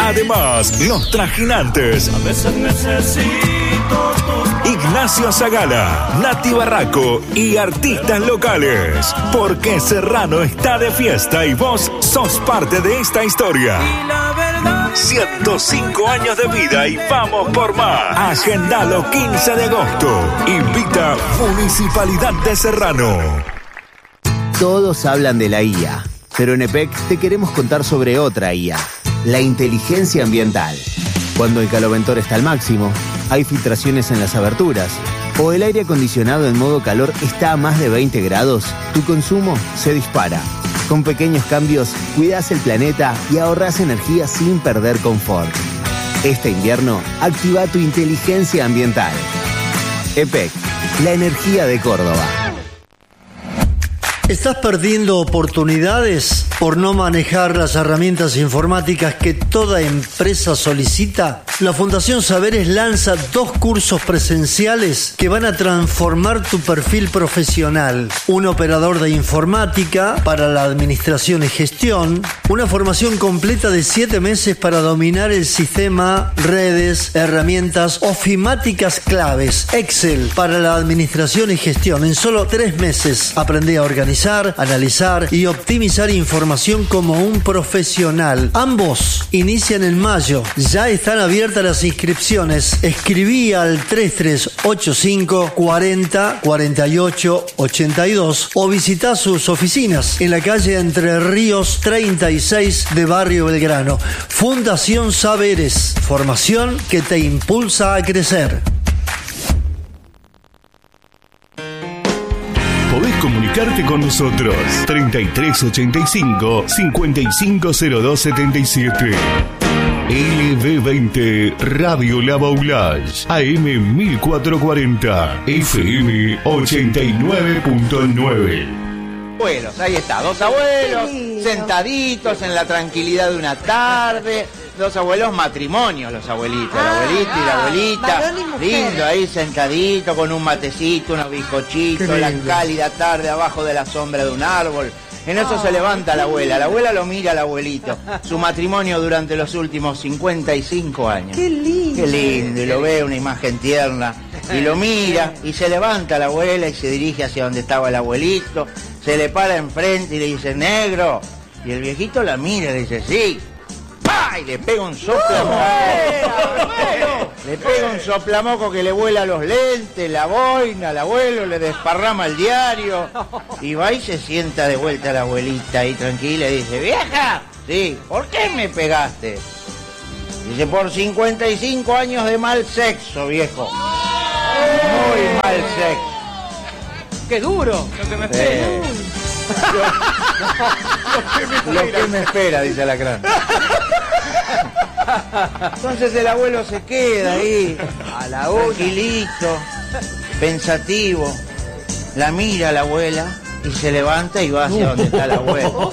Además, los trajinantes. A veces necesito tu... Ignacio Zagala, Nati Barraco y artistas locales. Porque Serrano está de fiesta y vos sos parte de esta historia. Y la verdad... 105 años de vida y vamos por más. Agendalo 15 de agosto. Invita Municipalidad de Serrano. Todos hablan de la IA, pero en EPEC te queremos contar sobre otra IA, la inteligencia ambiental. Cuando el caloventor está al máximo, hay filtraciones en las aberturas, o el aire acondicionado en modo calor está a más de 20 grados, tu consumo se dispara. Con pequeños cambios, cuidás el planeta y ahorrás energía sin perder confort. Este invierno, activa tu inteligencia ambiental. EPEC, la energía de Córdoba. ¿Estás perdiendo oportunidades por no manejar las herramientas informáticas que toda empresa solicita? La Fundación Saberes lanza 2 cursos presenciales que van a transformar tu perfil profesional. Un operador de informática para la administración y gestión. Una formación completa de 7 meses para dominar el sistema, redes, herramientas ofimáticas claves. Excel para la administración y gestión. En solo 3 meses aprendí a organizar, analizar y optimizar información como un profesional. Ambos inician en mayo. Ya están abiertas las inscripciones. Escribí al 3385 40 48 82 o visita sus oficinas en la calle Entre Ríos 36 de Barrio Belgrano. Fundación Saberes, formación que te impulsa a crecer. Podés comunicarte con nosotros. 3385 550277. LB20 Radio La Baulage, AM 1440, FM 89.9. Abuelos, ahí está, 2 abuelos sentaditos en la tranquilidad de una tarde. 2 abuelos matrimonios, los abuelitos, la abuelita y la abuelita, lindo ahí sentadito con un matecito, unos bizcochitos, la cálida tarde abajo de la sombra de un árbol. En eso se levanta la abuela lo mira al abuelito, su matrimonio durante los últimos 55 años. Qué lindo. Qué lindo, y lo ve, una imagen tierna, y lo mira, y se levanta la abuela y se dirige hacia donde estaba el abuelito, se le para enfrente y le dice, negro, y el viejito la mira y le dice, sí. ¡Pah! Y le pega un soplamoco. Le pega un soplamoco que le vuela los lentes, la boina, al abuelo le desparrama el diario. Y va y se sienta de vuelta la abuelita ahí tranquila y dice, vieja, sí, ¿por qué me pegaste? Dice, por 55 años de mal sexo, viejo. Muy mal sexo. ¡Qué duro! Lo que me espera. Lo que me espera, dice Alacrán. Entonces el abuelo se queda ahí, a la tranquilito, pensativo, la mira a la abuela y se levanta y va hacia donde está el abuelo.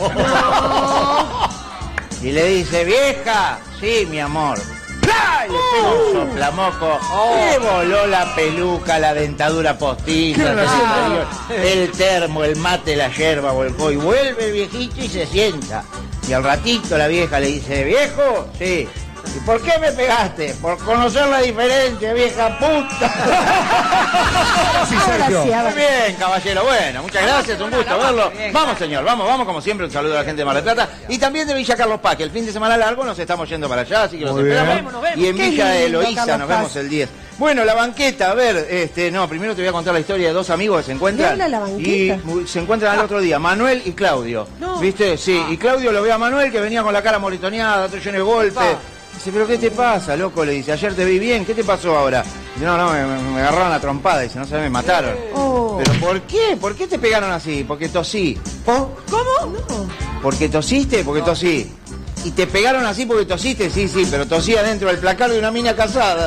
Y le dice, vieja, sí, mi amor. ¡Plá! Y le pega un soplamoco, le voló la peluca, la dentadura postiza, el termo, el mate, la yerba, volcó y vuelve el viejito y se sienta. Y al ratito la vieja le dice, viejo, sí. ¿Y por qué me pegaste? Por conocer la diferencia, vieja puta. Sí, Sergio. Muy bien, caballero. Bueno, muchas gracias, un gusto verlo. Vamos, señor, vamos como siempre. Un saludo a la gente de Mar del Plata y también de Villa Carlos Paz, que el fin de semana largo nos estamos yendo para allá, así que los esperamos. Nos vemos. Y en Qué Villa de lindo, Eloísa Carlos nos vemos Paz. el 10. Bueno, la banqueta, a ver, primero te voy a contar la historia de 2 amigos que se encuentran. ¿Me habla la banqueta? Y se encuentran al otro día, Manuel y Claudio. No. ¿Viste? Sí, y Claudio lo ve a Manuel que venía con la cara moritoneada, otro lleno de golpes. Dice, pero ¿qué te pasa, loco? Le dice, ayer te vi bien, ¿qué te pasó ahora? Dice, no, me agarraron la trompada, dice, no sé, me mataron. Oh. ¿Pero por qué? ¿Por qué te pegaron así? Porque tosí. ¿Cómo? No. ¿Porque tosiste? Porque tosí. ¿Y te pegaron así porque tosiste? Sí, pero tosía dentro del placar de una mina casada.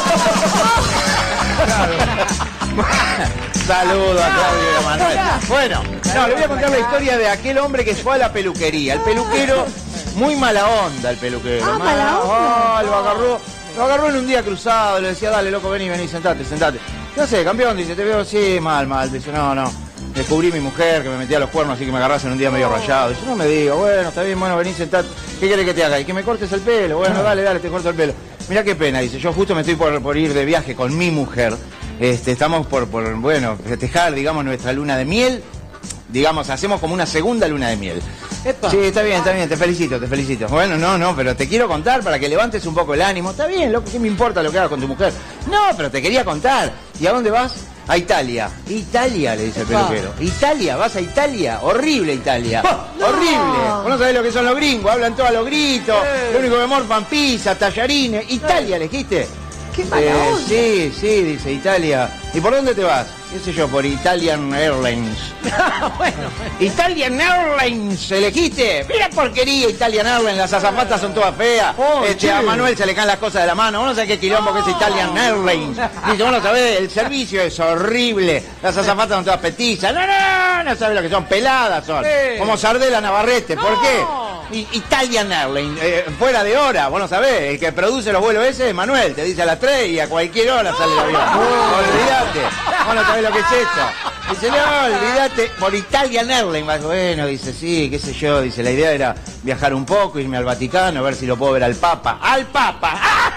Saludos a Claudio y a Manuel. Bueno, le voy a contar la historia de aquel hombre que fue a la peluquería. El peluquero, muy mala onda el peluquero. ¿Mala onda? Lo agarró en un día cruzado, le decía, dale, loco, vení, sentate. ¿Qué haces, campeón? Dice, te veo así, mal. Dice, no. descubrí mi mujer que me metía los cuernos así que me agarras en un día medio rayado. Y yo no me digo, bueno, está bien, bueno, vení, sentate. ¿Qué querés que te haga? Y que me cortes el pelo. Bueno, dale, te corto el pelo. Mirá qué pena, dice, yo justo me estoy por ir de viaje con mi mujer. Estamos por festejar, digamos, nuestra luna de miel. Digamos, hacemos como una segunda luna de miel. Epa. Sí, está bien, te felicito. Bueno, no, pero te quiero contar para que levantes un poco el ánimo. Está bien, loco, ¿qué me importa lo que hagas con tu mujer? No, pero te quería contar. ¿Y a dónde vas? A Italia. Italia, le dice el peluquero. Italia, vas a Italia. Horrible Italia. No. Horrible. Vos no sabés lo que son los gringos, hablan todos a los gritos. Lo único que morfan pizza, tallarines. Italia, ¿elegiste? Qué mala onda. Sí, dice Italia. ¿Y por dónde te vas? ¿Qué sé yo? Por Italian Airlines. Bueno. Italian Airlines, ¿elegiste? Mira porquería Italian Airlines, las azafatas son todas feas. A Manuel se le caen las cosas de la mano. Vos no sabés qué quilombo que es Italian Airlines. Dice, vos no sabés, el servicio es horrible. Las azafatas son todas petizas. No sabés lo que son, peladas son. Como Sardela Navarrete. ¿Por qué? Italian Airlines, fuera de hora, vos no sabés, el que produce los vuelos ese es Manuel, te dice a las 3 y a cualquier hora sale el avión. Olvídate, vos no sabés lo que es eso. Dice, no, olvídate, por Italian Airlines. Bueno, dice, sí, qué sé yo, dice, la idea era viajar un poco, irme al Vaticano, a ver si lo puedo ver al Papa. ¡Al Papa!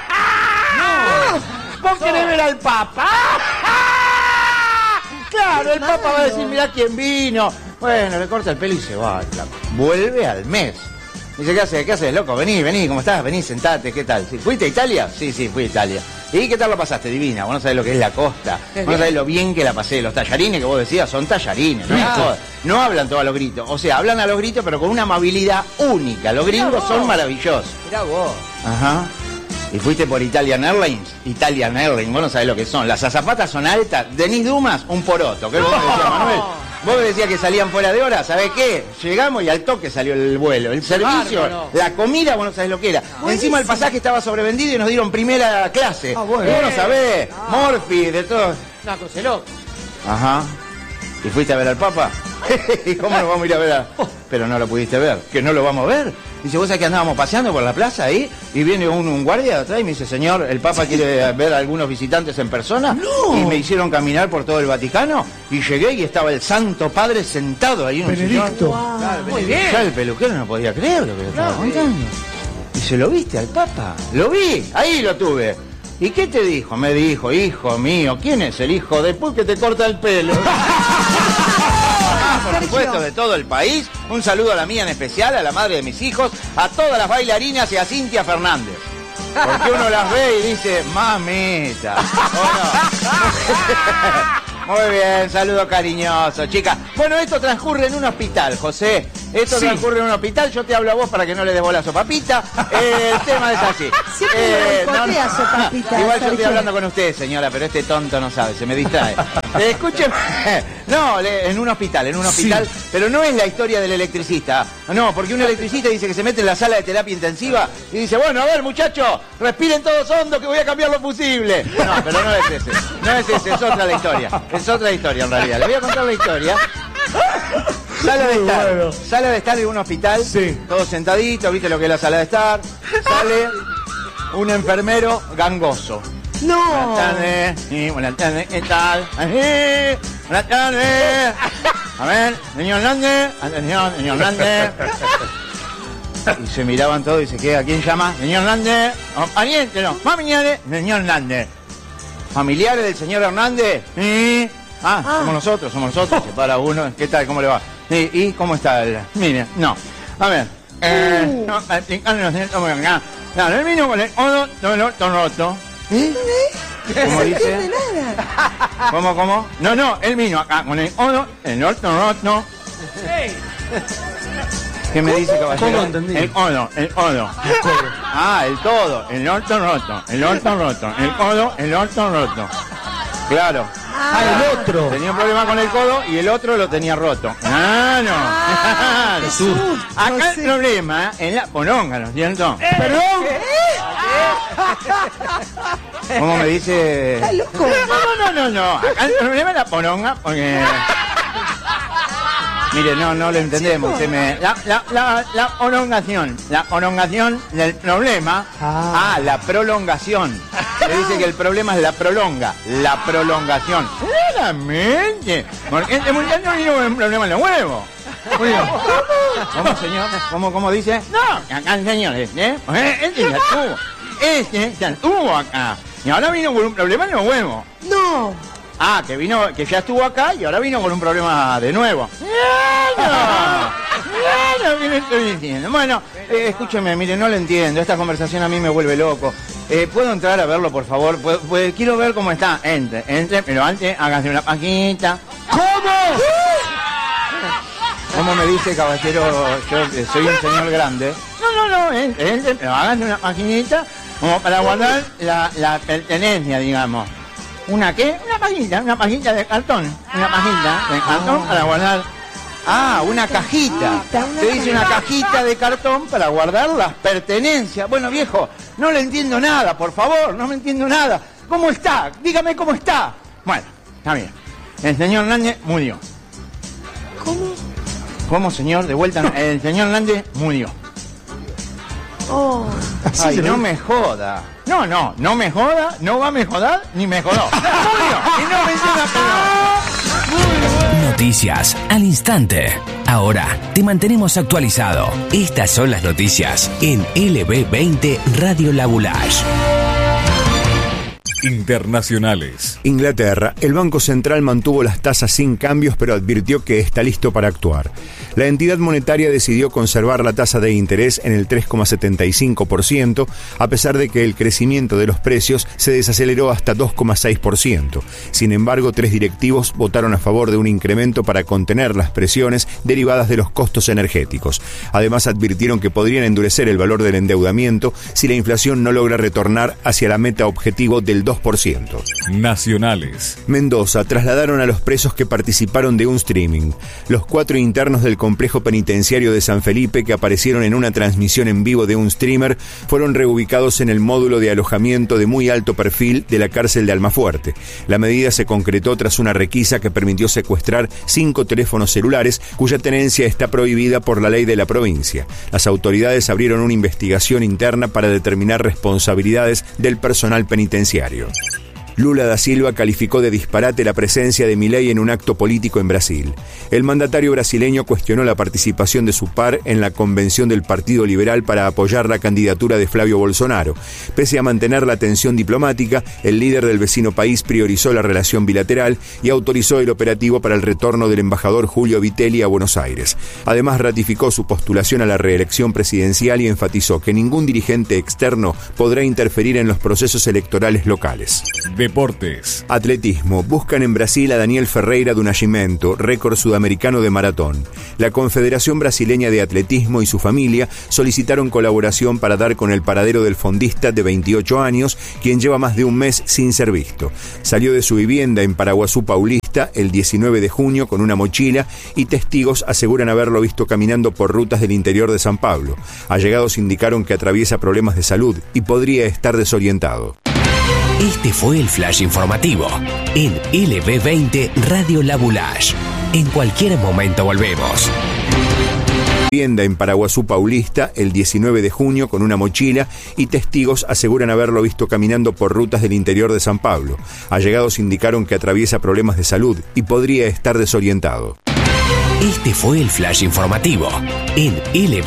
No. ¿Vos querés ver al Papa? Claro, el Papa va a decir, mirá quién vino. Bueno, le corta el pelo y se va. Vuelve al mes. Dice, ¿qué haces, loco? Vení, ¿cómo estás? Vení, sentate, ¿qué tal? ¿Fuiste a Italia? Sí, fui a Italia. ¿Y qué tal lo pasaste? Divina. Vos no sabés lo que es la costa. Vos no sabés lo bien que la pasé. Los tallarines que vos decías son tallarines. No hablan todos a los gritos. O sea, hablan a los gritos, pero con una amabilidad única. Los gringos son maravillosos. Mirá vos. Ajá. ¿Y fuiste por Italian Airlines? Italian Airlines, vos no sabés lo que son. Las azafatas son altas. Denis Dumas, un poroto. ¿Qué vos me decías, Manuel? Vos me decías que salían fuera de hora, ¿sabés qué? Llegamos y al toque salió el vuelo. El servicio, la comida, vos no sabés lo que era. Encima el pasaje estaba sobrevendido y nos dieron primera clase. Vos no sabés, Morphy, de todo. Una cosa loca. Ajá. ¿Y fuiste a ver al Papa? ¿Y cómo nos vamos a ir a ver a...? Pero no lo pudiste ver. ¿Que no lo vamos a ver? Dice, vos sabés que andábamos paseando por la plaza ahí y viene un guardia de atrás y me dice, señor, el Papa quiere ver a algunos visitantes en persona. ¡No! Y me hicieron caminar por todo el Vaticano y llegué y estaba el Santo Padre sentado ahí en un sillón. Wow. Claro, muy bien. Ya el peluquero no podía creer lo que le estaba contando. Dice, ¿lo viste al Papa? Lo vi, ahí lo tuve. ¿Y qué te dijo? Me dijo, hijo mío, ¿quién es el hijo después que te corta el pelo? Por supuesto, de todo el país. Un saludo a la mía en especial, a la madre de mis hijos, a todas las bailarinas y a Cintia Fernández. Porque uno las ve y dice, mamita. Muy bien, saludo cariñoso, chicas. Bueno, esto transcurre en un hospital, José. Esto transcurre en un hospital. Yo te hablo a vos para que no le des bola a Sopapita. El tema es así. Igual yo estoy hablando con usted, señora, pero este tonto no sabe, se me distrae. Escúcheme. No, en un hospital, pero no es la historia del electricista. No, porque un electricista dice que se mete en la sala de terapia intensiva y dice, bueno, a ver, muchachos, respiren todos hondo que voy a cambiar lo fusible. No, pero no es ese. No es ese, es otra la historia. Es otra historia en realidad. Le voy a contar la historia. Sala de estar en un hospital, todos sentaditos, viste lo que es la sala de estar. Sale un enfermero gangoso. No. Buenas tardes, ¿qué tal? Buenas tardes. A ver, señor Hernández. Atención, señor Hernández. Y se miraban todos y dice, ¿qué? ¿A quién llama? Señor Hernández. Pariente, no. Familiares, señor Hernández. ¿Familiares del señor Hernández? Sí. Somos nosotros. Se para uno. ¿Qué tal? ¿Cómo le va? ¿Y cómo está? Mire, no. A ver. El vino con el roto. ¿Cómo dice? ¿Cómo? No, él vino acá con el roto. ¿Qué me dice, caballero? ¿Cómo entendí? El codo. El todo. El orto roto. El codo, el orto roto. Claro. El otro. Tenía un problema con el codo y el otro lo tenía roto. No. Jesús. Acá el problema es la poronga, ¿no es cierto? ¿Perdón? ¿Cómo me dice? ¿Está loco? No. Acá el problema es la poronga porque... Mire, no lo entendemos. Usted la prolongación del problema. La prolongación. Se dice que el problema es la prolongación. Claramente. Porque este muchacho vino con un problema en los huevos. ¿Cómo, señor? ¿Cómo dice? No, acá el señor, Este ya estuvo acá. Y ahora vino con un problema en los huevos. No. Que ya estuvo acá y ahora vino con un problema de nuevo. Claro, ¿qué le estoy diciendo? Bueno, escúcheme, mire, no lo entiendo. Esta conversación a mí me vuelve loco. ¿Puedo entrar a verlo, por favor? Quiero ver cómo está. Entre, pero antes hágase una pajita. ¿Cómo? ¿Cómo me dice, caballero? Yo soy un señor grande. No, entre, pero hágase una pajita como para guardar la pertenencia, digamos. ¿Una qué? Una pajita de cartón. Una pajita de cartón para guardar. Una cajita. Te dice una cajita de cartón para guardar las pertenencias. Bueno, viejo, no le entiendo nada, por favor, no me entiendo nada. ¿Cómo está? Dígame cómo está. Bueno, está bien. El señor Hernández murió. ¿Cómo, señor? De vuelta. El señor Hernández murió. Ay, no me joda. No me joda, no va a me joder, ni me jodó. Murió, y no me entienda, pero... Noticias al instante. Ahora te mantenemos actualizado. Estas son las noticias en LB20 Radio Labulash. Internacionales. Inglaterra, el Banco Central mantuvo las tasas sin cambios, pero advirtió que está listo para actuar. La entidad monetaria decidió conservar la tasa de interés en el 3,75%, a pesar de que el crecimiento de los precios se desaceleró hasta 2,6%. Sin embargo, 3 directivos votaron a favor de un incremento para contener las presiones derivadas de los costos energéticos. Además, advirtieron que podrían endurecer el valor del endeudamiento si la inflación no logra retornar hacia la meta objetivo del 2%. Nacionales. Mendoza trasladaron a los presos que participaron de un streaming. Los 4 internos del complejo penitenciario de San Felipe que aparecieron en una transmisión en vivo de un streamer fueron reubicados en el módulo de alojamiento de muy alto perfil de la cárcel de Almafuerte. La medida se concretó tras una requisa que permitió secuestrar 5 teléfonos celulares cuya tenencia está prohibida por la ley de la provincia. Las autoridades abrieron una investigación interna para determinar responsabilidades del personal penitenciario. Lula da Silva calificó de disparate la presencia de Milei en un acto político en Brasil. El mandatario brasileño cuestionó la participación de su par en la convención del Partido Liberal para apoyar la candidatura de Flavio Bolsonaro. Pese a mantener la tensión diplomática, el líder del vecino país priorizó la relación bilateral y autorizó el operativo para el retorno del embajador Julio Vitelli a Buenos Aires. Además, ratificó su postulación a la reelección presidencial y enfatizó que ningún dirigente externo podrá interferir en los procesos electorales locales. Deportes. Atletismo. Buscan en Brasil a Daniel Ferreira do Nascimento, récord sudamericano de maratón. La Confederación Brasileña de Atletismo y su familia solicitaron colaboración para dar con el paradero del fondista de 28 años, quien lleva más de un mes sin ser visto. Salió de su vivienda en Paraguazú Paulista el 19 de junio con una mochila y testigos aseguran haberlo visto caminando por rutas del interior de San Pablo. Allegados indicaron que atraviesa problemas de salud y podría estar desorientado. Este fue el flash informativo en LB20 Radio Labulash. En cualquier momento volvemos. Vivienda en Paraguazú Paulista el 19 de junio con una mochila y testigos aseguran haberlo visto caminando por rutas del interior de San Pablo. Allegados indicaron que atraviesa problemas de salud y podría estar desorientado. Este fue el flash informativo en LB20.